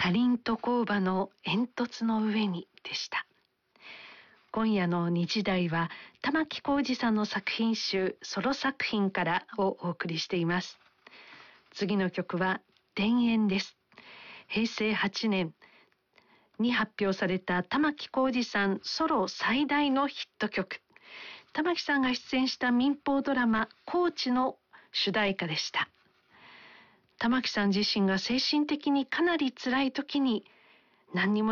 かりんと工場の煙突の上にでした。今夜の2時台は玉置浩二さんの作品集ソロ作品からをお送りしています。次の曲は田園です。平成8年に発表された玉置浩二さんソロ最大のヒット曲、玉置さんが出演した民放ドラマ高知の主題歌でした。玉置さん自身が精神的にかなり辛い時に何にも